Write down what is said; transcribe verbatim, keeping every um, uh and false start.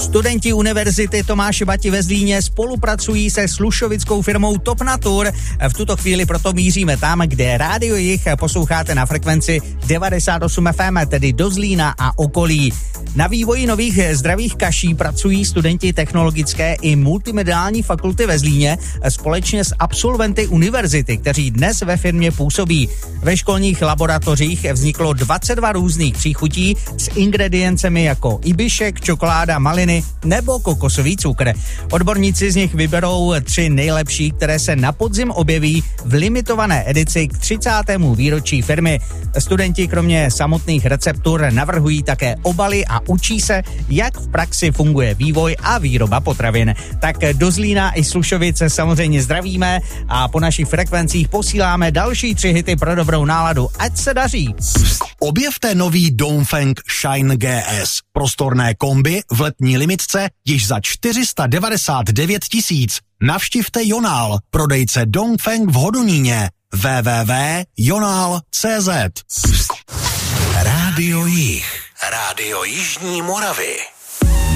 Studenti Univerzity Tomáše Bati ve Zlíně spolupracují se slušovickou firmou Top Natur. V tuto chvíli proto míříme tam, kde Rádio Jih posloucháte na frekvenci devadesát osm ef em, tedy do Zlína a okolí. Na vývoji nových zdravých kaší pracují studenti technologické i multimediální fakulty ve Zlíně společně s absolventy univerzity, kteří dnes ve firmě působí. Ve školních laboratořích vzniklo dvacet dva různých příchutí s ingrediencemi jako ibišek, čokoláda, maliny nebo kokosový cukr. Odborníci z nich vyberou tři nejlepší, které se na podzim objeví v limitované edici k třicátému výročí firmy. Studenti kromě samotných receptur navrhují také obaly a učí se, jak v praxi funguje vývoj a výroba potravin. Tak do Zlína i Slušovice samozřejmě zdravíme a po našich frekvencích posíláme další tři hity pro dobrou náladu. Ať se daří! Objevte nový Dongfeng Shine G S. Prostorné kombi v letní limitce již za čtyři sta devadesát devět tisíc. Navštivte Jonál, prodejce Dongfeng v Hodoníně. w w w tečka jonál tečka cé zet. Rádio Jih. Rádio Jižní Moravy.